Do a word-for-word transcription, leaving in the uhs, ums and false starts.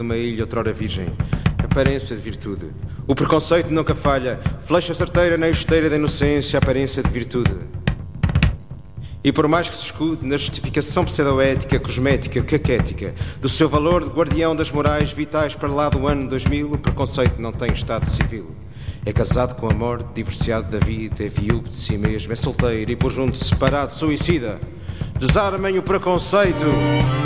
uma ilha outrora virgem, aparência de virtude. O preconceito nunca falha, flecha certeira na esteira da inocência, aparência de virtude. E por mais que se escude na justificação pseudoética, cosmética, caquética, do seu valor de guardião das morais vitais para lá do ano dois mil, o preconceito não tem estado civil. É casado com a morte, divorciado da vida, é viúvo de si mesmo, é solteiro e por junto separado, suicida. Desarmem o preconceito.